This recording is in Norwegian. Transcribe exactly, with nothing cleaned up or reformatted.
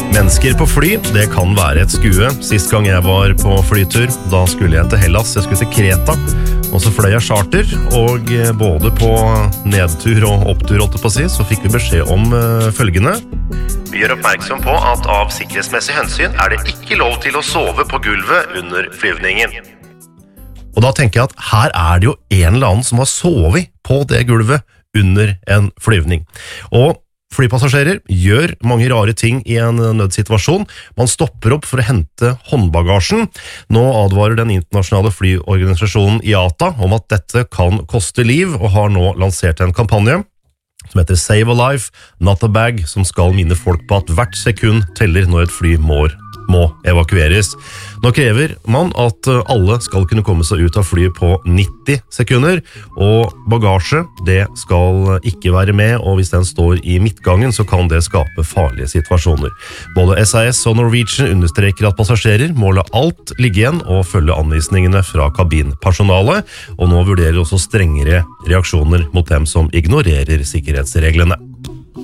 Mennesker på fly, det kan være et skue. Sist gang jeg var på flytur, da skulle jeg til Hellas, jeg skulle til Kreta. Og så fløy jeg charter, og både på nedtur og opptur, holdt jeg på å si, så fikk vi beskjed om uh, følgende. Vi gjør oppmerksom på at av sikkerhetsmessig hensyn er det ikke lov til å sove på gulvet under flyvningen. Og da tenker jeg at her er det jo en eller annen som har sovet på det gulvet under en flyvning. Og flypassasjerer gjør mange rare ting i en nødsituasjon. Man stopper opp for å hente håndbagasjen. Nå advarer den internasjonale flyorganisasjonen I A T A om at dette kan koste liv, og har nå lansert en kampanje som heter Save a Life, Not a Bag, som skal minne folk på at hvert sekund teller når et fly må, må evakueres. Nå krever man at alle skal kunne komme seg ut av flyet på nitti sekunder, og bagasje, det skal ikke være med, og hvis den står I midtgangen, så kan det skape farlige situasjoner. Både S A S og Norwegian understreker at passasjerer må la alt ligge igjen og følge anvisningene fra kabinpersonalet, og nå vurderer også strengere reaksjoner mot dem som ignorerer sikkerhetsreglene.